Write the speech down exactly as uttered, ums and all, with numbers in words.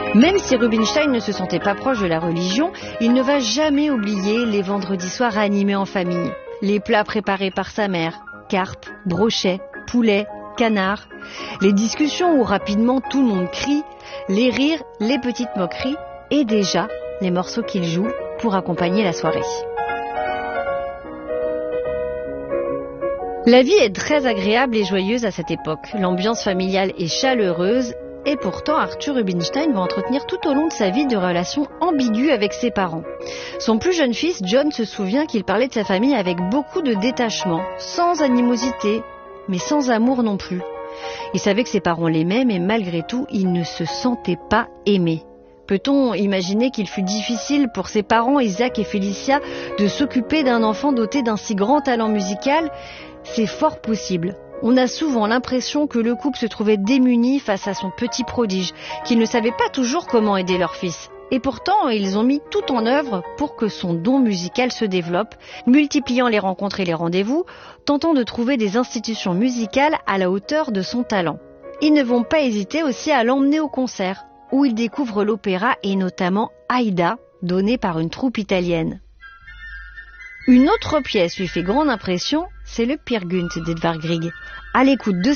Même si Rubinstein ne se sentait pas proche de la religion, il ne va jamais oublier les vendredis soirs animés en famille. Les plats préparés par sa mère, carpes, brochets, poulets, canards. Les discussions où rapidement tout le monde crie, les rires, les petites moqueries et déjà les morceaux qu'il joue pour accompagner la soirée. La vie est très agréable et joyeuse à cette époque. L'ambiance familiale est chaleureuse et pourtant Arthur Rubinstein va entretenir tout au long de sa vie de relations ambiguës avec ses parents. Son plus jeune fils, John, se souvient qu'il parlait de sa famille avec beaucoup de détachement, sans animosité, mais sans amour non plus. Il savait que ses parents l'aimaient, mais malgré tout, il ne se sentait pas aimé. Peut-on imaginer qu'il fut difficile pour ses parents, Isaac et Félicia, de s'occuper d'un enfant doté d'un si grand talent musical ? C'est fort possible. On a souvent l'impression que le couple se trouvait démuni face à son petit prodige, qu'ils ne savaient pas toujours comment aider leur fils. Et pourtant, ils ont mis tout en œuvre pour que son don musical se développe, multipliant les rencontres et les rendez-vous, tentant de trouver des institutions musicales à la hauteur de son talent. Ils ne vont pas hésiter aussi à l'emmener au concert, où il découvre l'opéra et notamment Aïda, donnée par une troupe italienne. Une autre pièce lui fait grande impression, c'est le Peer Gynt d'Edvard Grieg. À l'écoute de